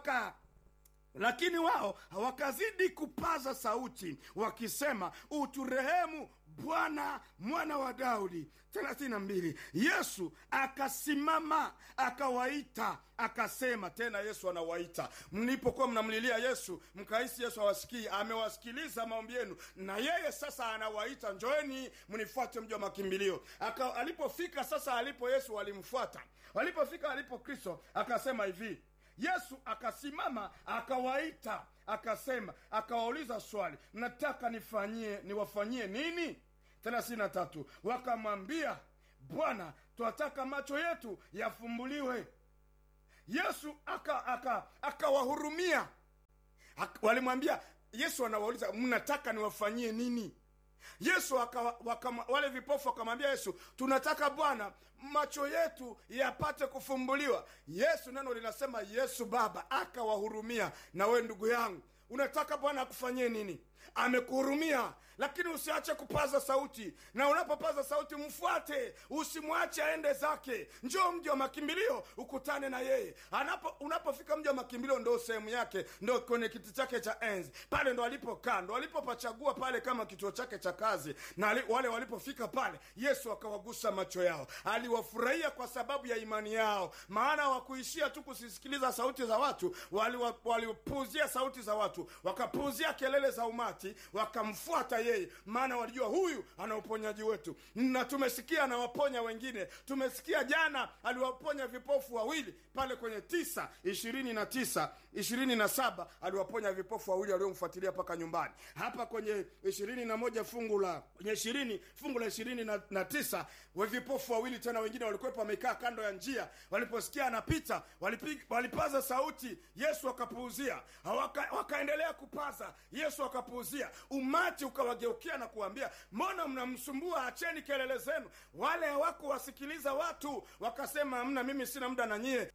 Lakini wao wakazidi kupaza sauti wakisema, uturehemu Bwana, mwana wa Daudi. 32, Yesu akasimama akawaita akasema. Tena Yesu anawaita. Mlipokuwa mnamlilia Yesu mkahisi Yesu hawasikii, amewasikiliza maombi yenu, na yeye sasa anawaita, njoeni mnifuate mji wa makimbilio. Alipofika sasa, alipo Yesu walimfuata. Walipofika alipo Kristo, akasema hivi, Yesu akasimama akawaita akasema, akawauliza swali, mnataka niwafanyie nini? 33, wakamwambia, Bwana, twataka macho yetu yafumbuliwe. Yesu akawahurumia. Walimwambia, Yesu anawauliza, mnataka niwafanyie nini? Yesu wale vipofu wakamwambia Yesu, tunataka Bwana macho yetu yapate kufumbuliwa. Yesu, neno linasema Yesu Baba akawahurumia. Na we ndugu yangu, unataka Bwana akufanyie nini? Amekuhurumia, lakini usiache kupaza sauti, na unapopaza sauti mfuate, usimwache aende zake. Njoo mji wa makimbilio ukutane na yeye. Unapofika mji wa makimbilio, ndo sehemu yake, ndo kwenye kiti chake cha enzi, pale ndo alipokaa, ndo alipopachagua pale kama kituo chake cha kazi. Na wale walipofika pale, Yesu akawagusa macho yao, aliwafurahia kwa sababu ya imani yao. Maana hawakuishia tu kusisikiliza sauti za watu, walipuuzia sauti za watu, wakapuuzia kelele za umati, wakamfuata yeye, maana walijua huyu ana uponyaji wetu. Na tumesikia anawaponya wengine. Tumesikia jana aliwaponya vipofu wawili pale kwenye 9:29-27 aliwaponya vipofu wawili waliomfuatilia paka nyumbani. Hapa kwenye 21 fungu la 29 vipofu wawili tena wengine walikuwa wamekaa kando ya njia. Waliposikia anapita, walipaza sauti, Yesu akapuuzia. Wakaendelea kupaza, Yesu akapuuzia. Umati ukawageukia na kuambia, mbona mnamsumbua? Acheni kelele zenu. Wale hawakuwasikiliza watu, wakasema, hamna, mimi sina muda na nyie,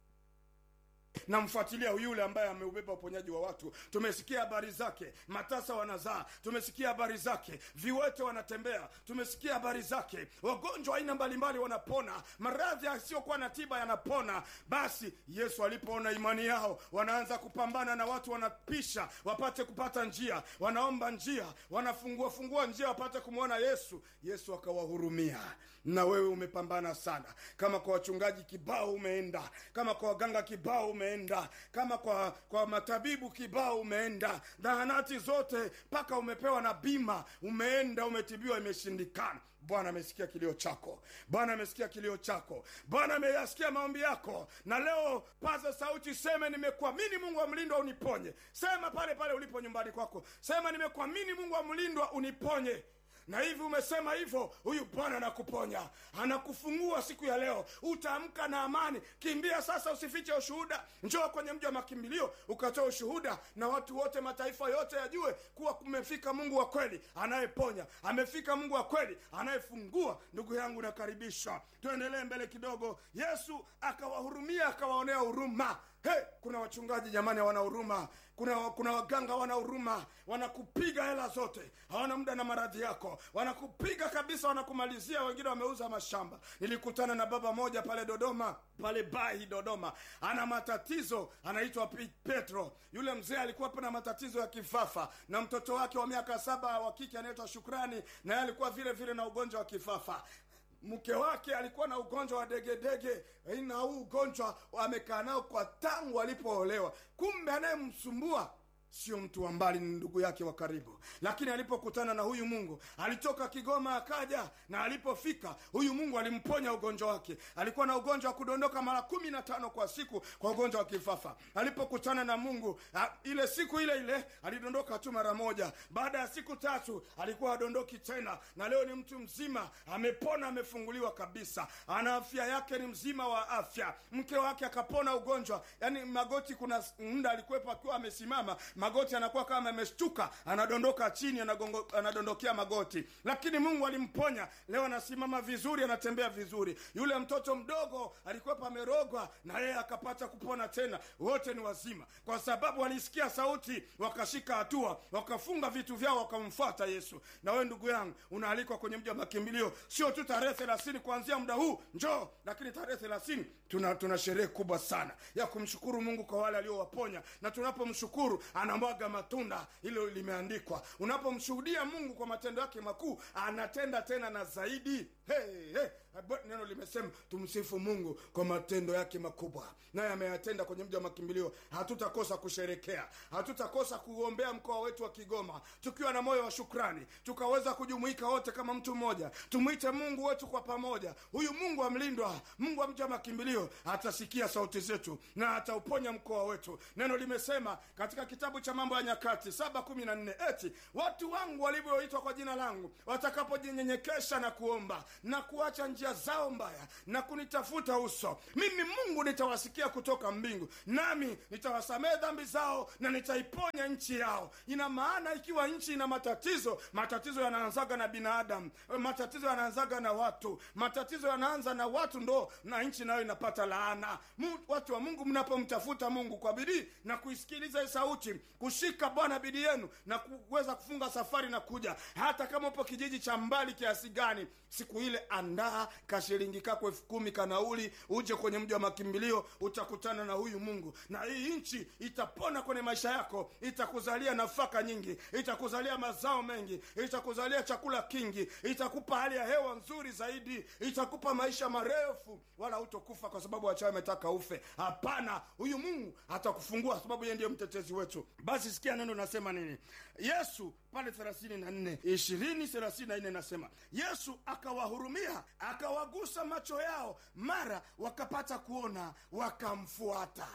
namfuatilia yule ambaye ameubeba uponyaji wa watu. Tumesikia habari zake, matasa wanazaa. Tumesikia habari zake, viwete wanatembea. Tumesikia habari zake, wagonjwa aina mbalimbali wanapona, maradhi yasiyokuwa na tiba yanapona. Basi Yesu alipoona imani yao, wanaanza kupambana na watu, wanapisha wapate kupata njia, wanaomba njia, wanafungua njia wapate kumwona Yesu. Yesu akawahurumia. Na wewe umepambana sana, kama kwa wachungaji kibao umeenda, kama kwa waganga kibao umeenda, kama kwa matabibu kibao umeenda, zahanati zote mpaka umepewa na bima, umeenda umetibiwa, imeshindikana. Bwana amesikia kilio chako. Bwana amesikia kilio chako. Bwana ameyasikia maombi yako. Na leo paza sauti, sema, nimekuamini Mungu wa mlindwa uniponye. Sema pale pale ulipo nyumbani kwako, sema, nimekuamini Mungu wa mlindwa uniponye. Na hivi umesema hivyo, huyu Bwana anakuponya, anakufungua siku ya leo. Utaamka na amani. Kimbia sasa, usifiche ushuhuda. Njoo kwenye mji wa makimbilio ukatoa ushuhuda, na watu wote, mataifa yote yajue kuwa kumefika Mungu wa kweli anayeponya, amefika Mungu wa kweli anayefungua. Ndugu yangu, nakaribisha tuendelee mbele kidogo. Yesu akawahurumia, akawaonea huruma. Kuna wachungaji jamani hawana huruma. Kuna waganga hawana huruma. Wanakupiga hela zote, hawana muda na maradhi yako, wanakupiga kabisa, wanakumalizia. Wengine wameuza mashamba. Nilikutana na baba moja pale Dodoma, pale Bahi Dodoma, ana matatizo, anaitwa Petro. Yule mzee alikuwa na matatizo ya kifafa, na mtoto wake wa miaka 7 wa kike anaitwa Shukrani, na yeye alikuwa vile vile na ugonjwa wa kifafa. Mke wake alikuwa na ugonjwa wa degedege, na huu ugonjwa amekaa nao kwa tangu alipoolewa. Kumbe anayemsumbua sio mtu wa mbali, ni ndugu yake wa karibu. Lakini alipokutana na huyu Mungu, alitoka Kigoma akaja, na alipofika huyu Mungu alimponya ugonjwa wake. Alikuwa na ugonjwa wa kudondoka mara 15 kwa siku, kwa ugonjwa wa kifafa. Alipokutana na Mungu, ile siku ile alidondoka tu mara moja. Baada ya siku 3 alikuwa adondoki tena, na leo ni mtu mzima, amepona, amefunguliwa kabisa. Ana afya yake, ni mzima wa afya. Mke wake akapona ugonjwa, yani magoti, kuna muda alikuwepo akiwa amesimama magoti anakuwa kama ameshtuka, anadondoka chini, anadondokea magoti. Lakini Mungu alimponya, leo anasimama vizuri, anatembea vizuri. Yule mtoto mdogo alikuwa amerogwa, na yeye akapata kupona tena. Wote ni wazima kwa sababu walisikia sauti, wakashika hatua, wakafunga vitu vyao, wakamfuata Yesu. Na wewe ndugu yangu, unaalikwa kwenye mji wa makimbilio. Sio tu tarehe 30 kuanzia muda huu njoo, lakini tarehe 30 tuna sherehe kubwa sana ya kumshukuru Mungu kwa wale aliowaponya. Na tunapomshukuru anamwaga matunda, hilo limeandikwa. Unapomshuhudia Mungu kwa matendo yake makuu, anatenda tena na zaidi. Neno limesema tumsifu Mungu kwa matendo yake makubwa, naye ameyatenda kwenye mji wa makimbilio. Hatutakosa kusherekea, hatutakosa kuombea mkoa wetu wa Kigoma tukiwa na moyo wa shukrani, tukaweza kujumuika wote kama mtu mmoja, tumuite Mungu wetu kwa pamoja. Huyu Mungu amlindwa, Mungu wa mji wa makimbilio atasikia sauti zetu na atauponya mkoa wetu. Neno limesema katika kitabu cha Mambo ya Nyakati 7:14, eti watu wangu walivyoitwa kwa jina langu watakapojinyenyekesha na kuomba na kuacha njia zao mbaya na kunitafuta uso, mimi Mungu nitawasikia kutoka mbingu, nami nitawasamehe dhambi zao na nitaiponya nchi yao. Ina maana ikiwa nchi ina matatizo, matatizo yanaanzaga na binadamu, matatizo yanaanzaga na watu, matatizo yanaanza na watu, ndo na nchi nayo inapata laana. Watu wa Mungu, mnapomtafuta Mungu kwa bidii na kuisikiliza sauti, kushika Bwana bidii yenu na kuweza kufunga safari na kuja, hata kama upo kijiji cha mbali kiasi gani, siku ile andaa kashilingi kako 10,000 kanauli, uje kwenye mji wa makimbilio, utakutana na huyu Mungu. Na hii nchi itapona kwenye maisha yako, itakuzalia nafaka nyingi, itakuzalia mazao mengi, itakuzalia chakula kingi, itakupa hali ya hewa nzuri zaidi, itakupa maisha marefu, wala hutokufa kwa sababu wachawi wametaka ufe. Hapana, huyu Mungu atakufungua sababu yeye ndiye mtetezi wetu. Basi sikia neno nasema nini. Yesu pale 20:34 nasema, Yesu akawahurumia, akawagusa macho yao, mara wakapata kuona, wakamfuata.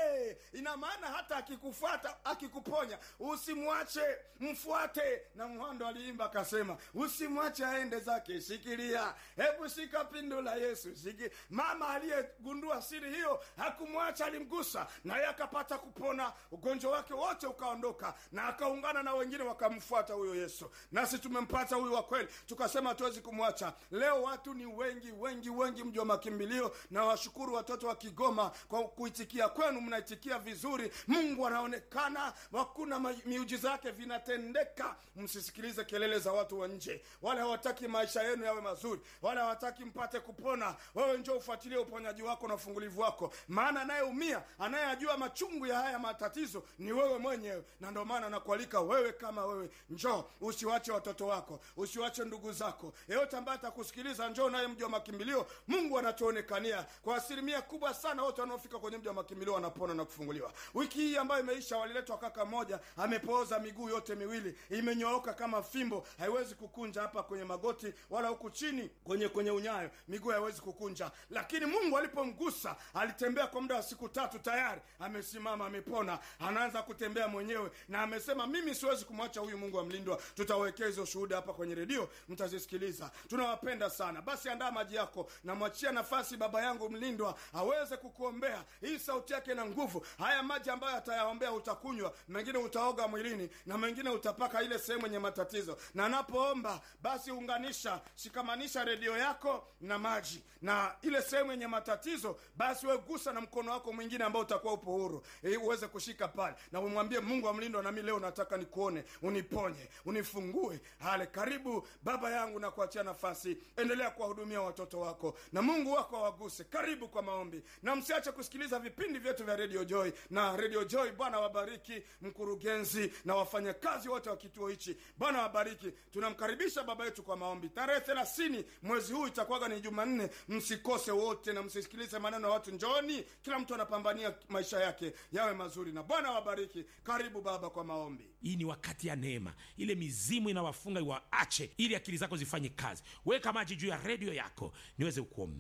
Ina maana hata akikufuata, akikuponya, usimwache, mfuate. Na Mhando aliimba akasema, usimwache aende zake, shikilia, hebu shika pindo la Yesu, shiki. Mama aliyegundua siri hiyo hakumwacha, alimgusa, na yeye akapata kupona, ugonjwa wake wote ukaondoka, na akaungana na wengine wakamfuata huyo Yesu. Nasi tumempata huyu wa kweli, tukasema hatuwezi kumwacha. Leo watu ni wengi mji wa makimbilio, na washukuru watoto wa Kigoma kwa kuitikia kwenu, mnaitikia vizuri. Mungu anaonekana, hakuna miujiza yake vinatendeka. Msisikilize kelele za watu wa nje, wale hawataki maisha yenu yawe mazuri, wale hawataki mpate kupona. Wewe njoo ufuatilie uponyaji wako na ufungulivu wako, maana anayeumia, anayejua machungu ya haya matatizo ni wewe mwenyewe. Na ndio maana nakualika wewe, kama wewe, njoo, usiwache watoto wako, usiwache ndugu zako, yeyote ambaye atakusikiliza, njoo naye mji wa makimbilio. Mungu anatuonekania kwa asilimia kubwa sana. Wote wanaofika kwenye mji wa makimbilio wanapona na kufunguliwa. Wiki hii ambayo imeisha, waliletwa kaka moja, amepooza miguu yote miwili, imenyooka kama fimbo, haiwezi kukunja hapa kwenye magoti wala huku chini kwenye unyayo, miguu haiwezi kukunja. Lakini Mungu alipomgusa, alitembea kwa muda wa siku 3, tayari amesimama, amepona, anaanza kutembea mwenyewe. Na amesema, mimi siwezi kumwacha huyu Mungu amlindwa. Tutawekea hizo shuhuda hapa kwenye redio, mtazisikiliza. Tunawapenda sana. Basi andaa maji yako na mwachia nafasi baba yangu mlindwa aweze kukuombea. Hii sauti yake na nguvu. Haya maji ambayo atayaombea utakunywa, mengine utaoga mwilini, na mengine utapaka ile sehemu yenye matatizo. Na anapoomba, basi unganisha, shikamanisha redio yako na maji, na ile sehemu yenye matatizo, basi wewe gusa na mkono wako mwingine ambao utakuwa upo huru, uweze kushika pale, na umwambie Mungu amlindwa, na mimi leo nataka nikuone, uniponye, unifungue. Hale, karibu baba yangu, na kuachia nafasi. Endelea kuwahudumia watoto wako, na Mungu wako awaguse. Karibu kwa maombi, na msiache kusikiliza vipindi vyetu vya Radio Joy. Na Radio Joy, Bwana wabariki mkurugenzi na wafanyakazi wote wa kituo hichi, Bwana wabariki. Tunamkaribisha baba yetu kwa maombi. Tarehe 30 mwezi huu itakuwa ni Jumanne. Msikose wote, na msisikilize maneno ya watu. Njooni, kila mtu anapambania maisha yake yawe mazuri, na Bwana wabariki. Karibu baba kwa maombi. Hii ni wakati ya neema. Ile mizimu inawafunga iwaache, ili akili zako zifanye kazi. Weka maji juu ya redio yako niweze kukuombea.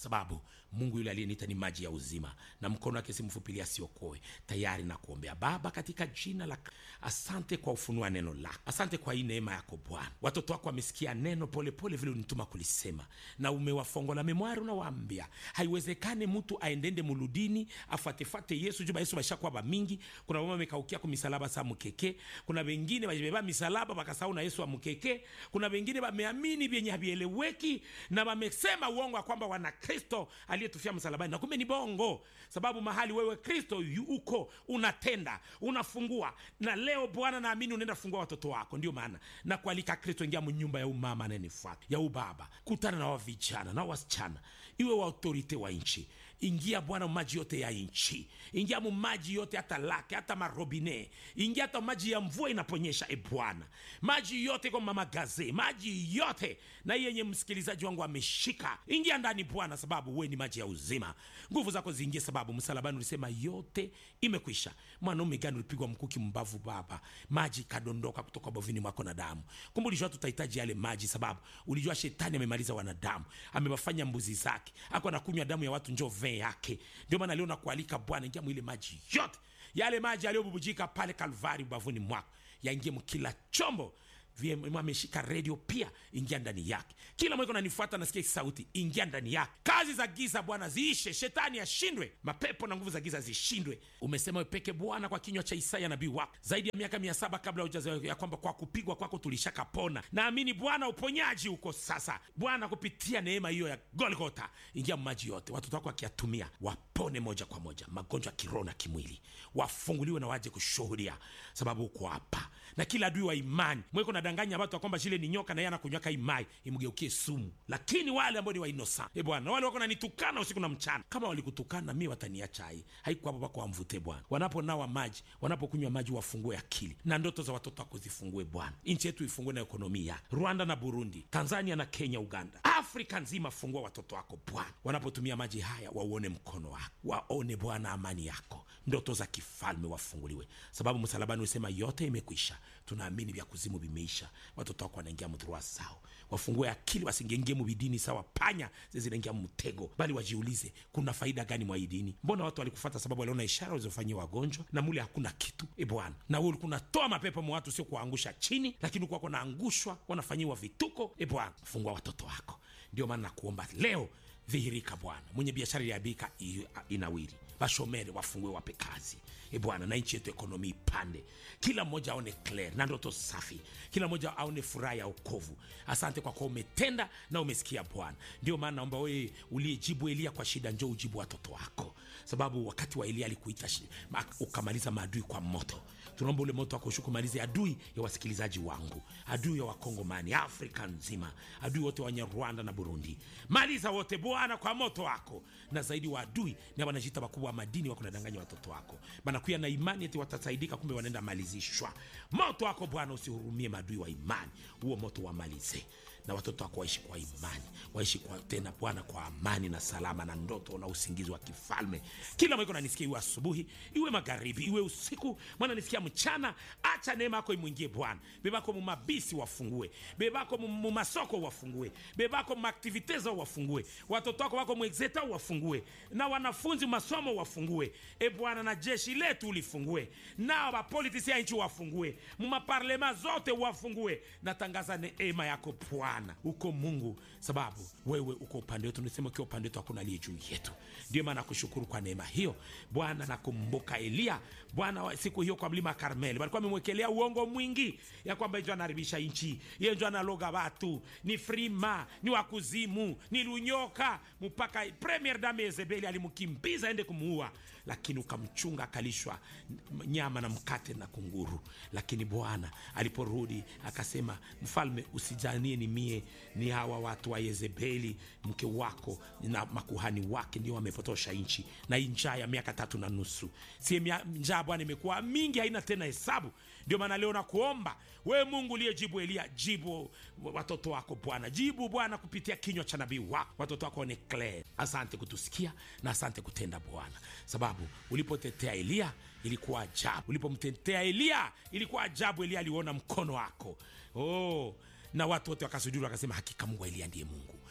sababu Mungu yule aliyeniita ni maji ya uzima, na mkono wake si mfupi asiokoe. Tayari na kuombea. Baba, katika jina la, asante kwa ufunua neno lako, asante kwa hii neema yako Bwana. Watoto wako wamesikia neno pole pole vile unituma kulisema, na umewafongola memwari. Unawaambia haiwezekane mtu aendende muludini afuatefate Yesu juba Yesu bashakuwa ba mingi. Kuna mama mekaukia kwa misalaba sa mukeke, kuna wengine bajibeba misalaba bakasahau na Yesu wa mukeke, kuna wengine bameamini vyenye havieleweki na wamesema uongo kwamba wana Kristo aliyetufia msalabani, na kumbe ni bongo. Sababu mahali wewe Kristo uko unatenda, unafungua. Na leo Bwana naamini unaenda fungua watoto wako. Ndio maana na kualika Kristo, ingia mnyumba ya umama ananifuata, ya ubaba, kutana na wavijana na wasichana, iwe wa autorite wa nchi. Ingia Bwana maji yote ya nchi, ingia maji yote, hata lake, hata marobine, ingia hata maji ya mvua inaponyesha. Bwana, maji yote kwa mama gaze, maji yote na yenye msikilizaji wangu ameshika, ingia ndani Bwana, sababu wewe ni maji ya uzima. Nguvu zako ziingie, sababu msalabani ulisema yote imekwisha. Mwanaume gani ulipigwa mkuki mbavu Baba, maji kadondoka kutoka bovini mwako na damu. Kumbe ulijua tutahitaji yale maji, sababu ulijua shetani amemaliza wanadamu, amewafanya mbuzi zake, ako anakunywa damu ya watu, njoo yake. Ndio maana leo nakualika Bwana, ingia mwile maji yote, yale maji aliyobubujika pale Kalvari ubavuni mwako, yaingie mkila chombo. Ameshika radio pia, ingia ndani yake. Kila mmoja ananifuata nasikia sauti, ingia ndani yake. Kazi za giza Bwana ziishe, shetani ashindwe, mapepo na nguvu za giza zishindwe. Umesema wewe peke Bwana kwa kinywa cha Isaya nabii wako zaidi ya miaka 700 kabla hujazaliwa, ya kwamba kwa kupigwa kwako tulishakapona. Naamini Bwana uponyaji uko sasa Bwana, kupitia neema hiyo ya Golgotha. Ingia maji yote, watoto wako wakiatumia wapone moja kwa moja, magonjwa kiroho na kimwili, wafunguliwe na waje kushuhudia, sababu uko hapa. Na kila adui wa imani mweko nadanganya watu kwamba shile ni nyoka na yana kunywaka imai imgeukie sumu. Lakini wale ambao ni wa innocent Bwana, wale wako nanitukana usiku na mchana, kama walikutukana mimi wataniacha haiko hapo bako amvute Bwana. Wanaponawa maji, wanapokunywa maji, wafungue akili na ndoto za watoto wako zifungue Bwana. Nchi yetu ifungue na ekonomia, Rwanda na Burundi, Tanzania na Kenya, Uganda, Afrika nzima, fungua watoto wako Bwana. Wanapotumia maji haya waone mkono wako, waone Bwana amani yako, ndoto za kifalme wafunguliwe, sababu msalabani usema yote imekwisha. Tunaamini vya kuzimu vimeisha. Watoto wako wanaingia mdhurua sao, wafungue akili, wasingenge mubidini sawa panya zinaingia mtego, bali wajiulize kuna faida gani mwa dini? Mbona watu walikufuata sababu waliona ishara walizofanyia wagonjwa, na mule hakuna kitu Bwana. Na wewe ulikuwa unatoa mapepo mwa watu, sio kuangusha chini, lakini ulikuwa unaangushwa, wanafanyiwa vituko Bwana. Fungua watoto wako. Ndio maana nakuomba leo, dhihirika Bwana. Mwenye biashara ya bika inawiri, bashomere wafungue, wape kazi Bwana, na nchi yetu ekonomi ipande, kila mmoja aone clear na ndoto safi, kila mmoja aone furaha ya wokovu. Asante kwa umetenda na umesikia Bwana. Ndio maana naomba wewe uliyejibu Elia kwa shida, njoo ujibu watoto wako, sababu wakati wa Elia alikuita ukamaliza maadui kwa moto. Tunaomba ule moto wako ushuke, malize adui ya wasikilizaji wangu, adui ya Wakongomani, Afrika nzima, adui wote wa Rwanda na Burundi, maliza wote Bwana kwa moto wako. Na zaidi wa adui ni wanajiita wakubwa wa madini, wako nadanganya watoto wako, banakuya na imani eti watasaidika, kumbe wanaenda malizishwa. Moto wako Bwana usihurumie maadui wa imani, huo moto wamalize, na watoto wako waishi kwa imani, waishi kwa tena Bwana kwa amani na salama na ndoto na usingizi wa kifalme. Kila mmoja ananisikia, iwe asubuhi, iwe magharibi, iwe usiku, mwana nisikia mchana, acha neema yako imuingie Bwana. Bebako mumabisi wafungue, bebako mumasoko wafungue, bebako maaktiviteza wafungue, watoto wako wako mwexeta wafungue, na wanafunzi masomo wafungue Bwana, na jeshi letu ulifungue, na wapolitisia nchi wafungue, mumaparlema zote wafungue. Natangaza neema yako Bwana, uko Mungu, sababu wewe uko upande wetu. Nisema ukiwa upande wetu hakuna aliye juu yetu. Ndio maana nakushukuru kwa neema hiyo Bwana. Nakumbuka Elia Bwana, siku hiyo kwa mlima Karmeli walikuwa wamemwekelea uongo mwingi ya kwamba yeye anaharibisha nchi, yeye ndio analoga watu, ni frima, ni wakuzimu, ni lunyoka, mpaka premier dame Yezebeli alimkimbiza aende kumuua, lakini ukamchunga, akalishwa nyama na mkate na kunguru. Lakini Bwana aliporudi akasema, mfalme, usijanie ni mie, ni hawa watu wa Yezebeli mke wako na makuhani wake ndio wamepotosha nchi, na njaa ya miaka 3.5. Si njaa Bwana imekuwa mingi, haina tena hesabu. Ndio maana leo nakuomba wewe Mungu uliyejibu Elia, jibu watoto wako Bwana, jibu Bwana kupitia kinywa cha nabii wako, watoto wako ni clear. Asante kutusikia na asante kutenda Bwana, sababu ulipotetea Elia ilikuwa ajabu, ulipomtetea Elia ilikuwa ajabu. Elia aliona mkono wako na watu wote wakasujudu wakasema, hakika Mungu Elia ndiye Mungu.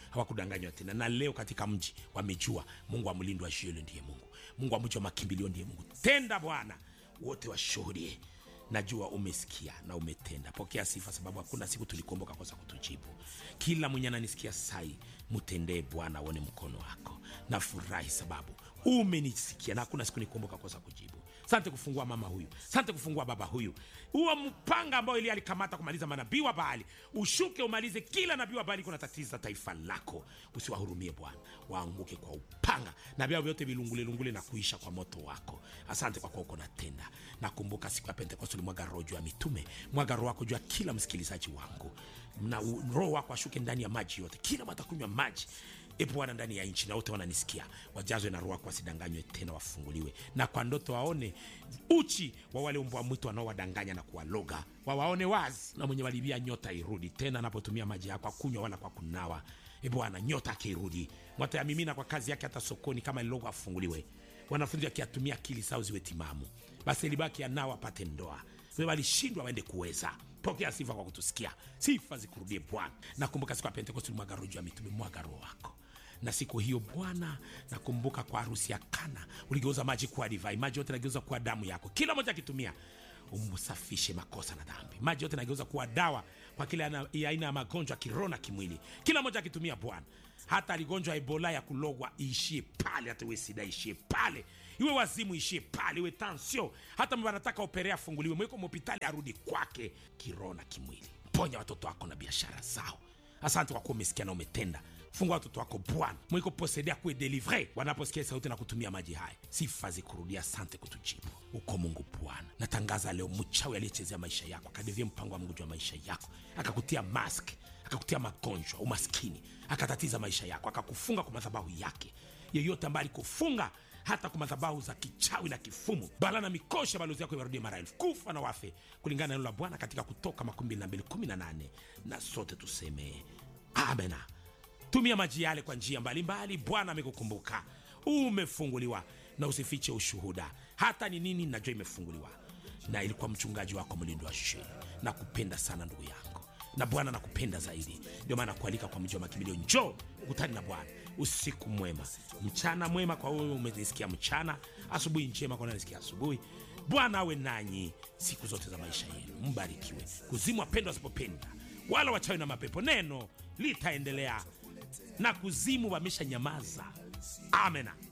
hawakudanganywa tena. Na leo katika mji wamejua Mungu wa mlindo wa Shielo ndiye Mungu, Mungu wa mji wa makimbilio ndiye Mungu. Tenda Bwana, wote washuhudie. Najua umesikia na umetenda. Pokea sifa, sababu hakuna siku tulikuomba kosa kutujibu. Kila mwenye ananisikia sai, mtendee Bwana, aone mkono wako. Na furahi sababu umenisikia na hakuna siku nikuomba kosa kujibu. Asante kufungua mama huyu, asante kufungua baba huyu. Huo mpanga ambao Elia alikamata kumaliza manabii wa Baali, ushuke umalize kila nabii wa Baali kuna tatiza taifa lako. Usiwahurumie Bwana, waanguke kwa upanga na vyao vyote vilungule na kuisha kwa moto wako. Asante kwa kuwa uko natenda. Nakumbuka siku ya Pentekoste ulimwaga roho juu ya mitume, mwaga roho wako juu ya kila msikilizaji wangu. Na roho wako ashuke ndani ya maji yote, kila matakunywa maji Bwana ndani ya nchi, na wote wananisikia wajazwe na roho yako, wasidanganywe tena, wafunguliwe. Na kwa ndoto waone uchi wa wale mbwa mwitu wanaowadanganya na kuwaloga, wawaone wazi. Na mwenye walibia nyota irudi tena, anapotumia maji yako akunywa wala kwa kunawa. Bwana, nyota akirudi, mwata ya mimina kwa kazi yake hata sokoni kama logo, afunguliwe. Wanafunzi wakiatumia akili zao ziwe timamu, basi libaki anao apate ndoa. Wewe walishindwa waende kuweza. Pokea sifa kwa kutusikia, sifa zikurudie Bwana. Nakumbuka siku ya Pentekoste mwaga roho ya mitume, mwaga roho wako. Na siku hiyo Bwana, nakumbuka kwa harusi ya Kana uligeuza maji kuwa divai, maji yote nageuza kuwa damu yako. Kila mmoja akitumia umsafishe makosa na dhambi. Maji yote nageuza kuwa dawa kwa kila aina ya magonjwa kiroho na kimwili. Kila mmoja akitumia Bwana, hata aligonjwa Ebola ya kulogwa ishie pale, hata iwe sida ishie pale, iwe wazimu ishie pale, iwe tansio, hata mwanataka operea funguliwe, mweko hospitali arudi kwake kiroho na kimwili. Ponya watoto wako na biashara zao. Asante kwa kuwa umesikia na umetenda. Fungua watoto wako Bwana, mwiko posedea kuwe delivre wanaposikia sauti na kutumia maji haya. Sifa zikurudia, asante kutujibu. Uko Mungu Bwana. Natangaza leo mchawi aliyechezea maisha yako, akadevia mpango wa Mungu juu ya maisha yako, akakutia mask, akakutia magonjwa, umaskini, akatatiza maisha yako, akakufunga kwa madhabahu yake. Yeyote ambaye alikufunga hata kwa madhabahu za kichawi na kifumu, bala na mikosha, balozi yako iwarudie mara elfu, kufa na wafe, kulingana na neno la Bwana katika Kutoka 22:18. Na sote tuseme amen. Tumia maji yale kwa njia mbalimbali. Bwana amekukumbuka, umefunguliwa, na usifiche ushuhuda. Hata ni nini najua imefunguliwa. Na ilikuwa mchungaji wako mlindo wa Shielo. Nakupenda sana ndugu yangu, na Bwana nakupenda zaidi. Ndio maana kualika kwa mji wa makimbilio, njoo ukutane na Bwana. Usiku mwema, mchana mwema kwa wewe umenisikia mchana, asubuhi njema kwa unanisikia asubuhi. Bwana awe nanyi siku zote za maisha yenu. Mbarikiwe. Kuzimu wapendwa wasipopenda, wala wachawi na mapepo, neno litaendelea, na kuzimu wamesha nyamaza. Amena.